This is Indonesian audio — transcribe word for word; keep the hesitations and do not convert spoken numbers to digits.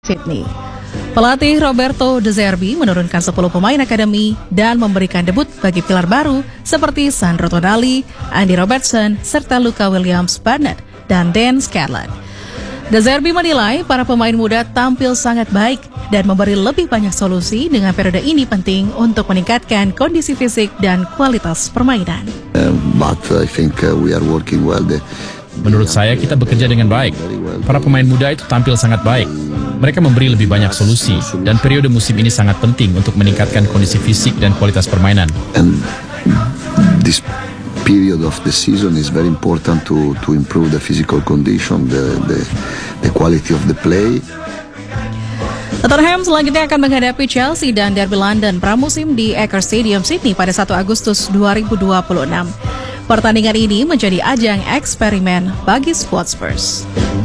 Sydney. Pelatih Roberto De Zerbi menurunkan sepuluh pemain akademi dan memberikan debut bagi pilar baru seperti Sandro Tonali, Andy Robertson, serta Luka Williams-Barnett dan Dan Scanlon. De Zerbi menilai para pemain muda tampil sangat baik dan memberi lebih banyak solusi dengan periode ini penting untuk meningkatkan kondisi fisik dan kualitas permainan. Uh, but I think uh, we are working well. The, Menurut saya kita bekerja dengan baik. Para pemain muda itu tampil sangat baik. Mereka memberi lebih banyak solusi dan periode musim ini sangat penting untuk meningkatkan kondisi fisik dan kualitas permainan. And this period of the season is very important to to improve the physical condition, the the, the quality of the play. Tottenham selanjutnya akan menghadapi Chelsea dan Derby London pramusim di Aker Stadium Sydney pada satu Agustus dua ribu dua puluh enam. Pertandingan ini menjadi ajang eksperimen bagi skuad Spurs.